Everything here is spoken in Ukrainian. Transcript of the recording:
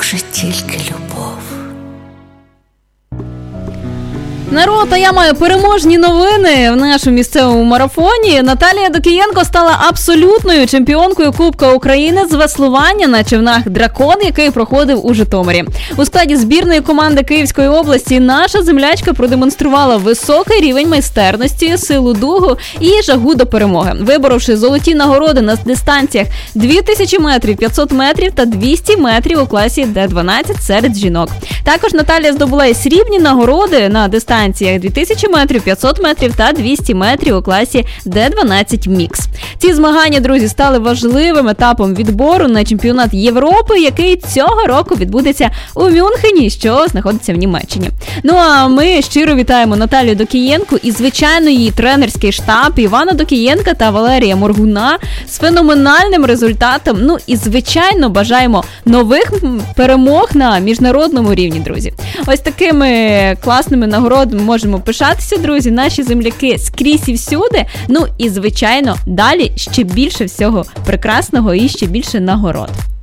може тільки любов. Народ, а я маю переможні новини в нашому місцевому марафоні. Наталія Докієнко стала абсолютною чемпіонкою Кубка України з веслування на човнах «Дракон», який проходив у Житомирі. У складі збірної команди Київської області наша землячка продемонструвала високий рівень майстерності, силу духу і жагу до перемоги, виборовши золоті нагороди на дистанціях 2000 метрів, 500 метрів та 200 метрів у класі Д-12 серед жінок. Також Наталія здобула і срібні нагороди на дистанціях 2000 метрів, 500 метрів та 200 метрів у класі Д-12 мікс. Ці змагання, друзі, стали важливим етапом відбору на чемпіонат Європи, який цього року відбудеться у Мюнхені, що знаходиться в Німеччині. Ну а ми щиро вітаємо Наталію Докієнко і, звичайно, її тренерський штаб Івана Докієнка та Валерія Моргуна з феноменальним результатом. Ну і, звичайно, бажаємо нових перемог на міжнародному рівні, друзі. Ось такими класними нагородами можемо пишатися, друзі, наші земляки скрізь і всюди. Ну і, звичайно, далі ще більше всього прекрасного і ще більше нагород.